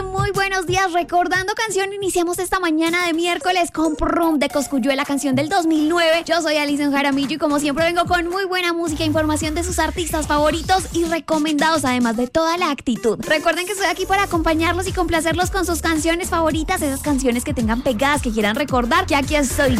muy buenos días. Recordando canción, iniciamos esta mañana de miércoles con Prum de Cosculluela, canción del 2009. Yo soy Alison Jaramillo y como siempre vengo con muy buena música, información de sus artistas favoritos y recomendados, además de toda la actitud. Recuerden que estoy aquí para acompañarlos y complacerlos con sus canciones favoritas, esas canciones que tengan pegadas, que quieran recordar, que aquí estoy